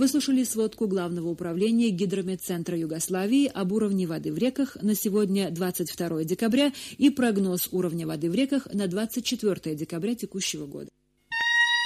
Вы слушали сводку Главного управления Гидрометцентра Югославии об уровне воды в реках на сегодня, 22 декабря, и прогноз уровня воды в реках на 24 декабря текущего года.